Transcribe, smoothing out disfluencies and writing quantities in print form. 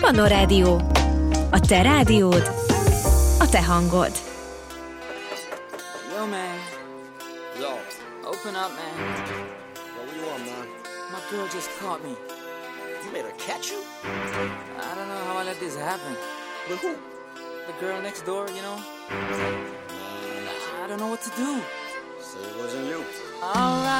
Manó Rádió. A te rádiód, a te hangod. Yo, man. Yo. Open up, man. Yo, what you want, man? My girl just caught me. You made her catch you? I don't know how I let this happen. With who? The girl next door, you know? I don't know what to do. So it wasn't you. Alright.